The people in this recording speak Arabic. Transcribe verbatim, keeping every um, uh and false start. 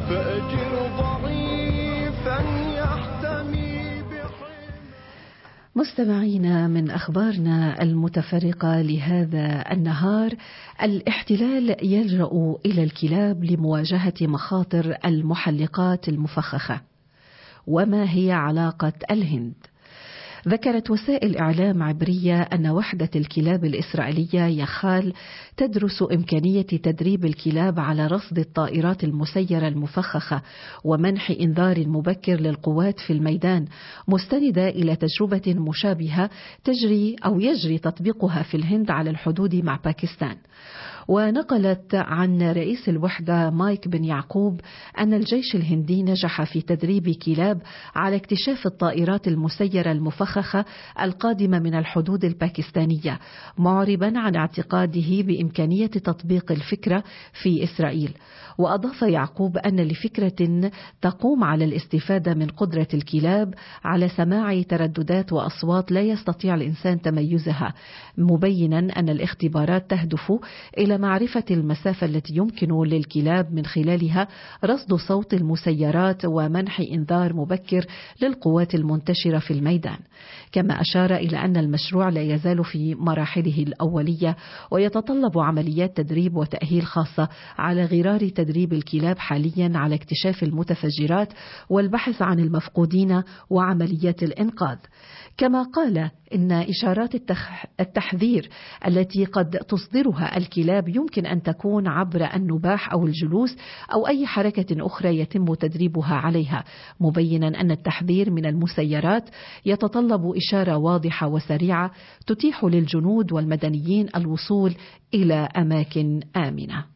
فأجر ضعيفا يحتمي بحمى. مستمعينا، من أخبارنا المتفرقة لهذا النهار: الاحتلال يلجأ إلى الكلاب لمواجهة مخاطر المحلقات المفخخة، وما هي علاقة الهند؟ ذكرت وسائل إعلام عبرية أن وحدة الكلاب الإسرائيلية يخال تدرس إمكانية تدريب الكلاب على رصد الطائرات المسيرة المفخخة ومنح إنذار مبكر للقوات في الميدان، مستندة إلى تجربة مشابهة تجري أو يجري تطبيقها في الهند على الحدود مع باكستان. ونقلت عن رئيس الوحدة مايك بن يعقوب أن الجيش الهندي نجح في تدريب كلاب على اكتشاف الطائرات المسيرة المفخخة القادمة من الحدود الباكستانية، معربا عن اعتقاده بإمكانية تطبيق الفكرة في إسرائيل. وأضاف يعقوب أن لفكرة تقوم على الاستفادة من قدرة الكلاب على سماع ترددات وأصوات لا يستطيع الإنسان تميزها، مبينا أن الاختبارات تهدف إلى معرفة المسافة التي يمكن للكلاب من خلالها رصد صوت المسيرات ومنح إنذار مبكر للقوات المنتشرة في الميدان. كما أشار إلى أن المشروع لا يزال في مراحله الأولية، ويتطلب عمليات تدريب وتأهيل خاصة على غرار تدريب الكلاب حاليا على اكتشاف المتفجرات والبحث عن المفقودين وعمليات الإنقاذ. كما قال إن إشارات التحذير التي قد تصدرها الكلاب يمكن أن تكون عبر النباح أو الجلوس أو أي حركة أخرى يتم تدريبها عليها، مبينا أن التحذير من المسيرات يتطلب إشارة واضحة وسريعة تتيح للجنود والمدنيين الوصول إلى أماكن آمنة.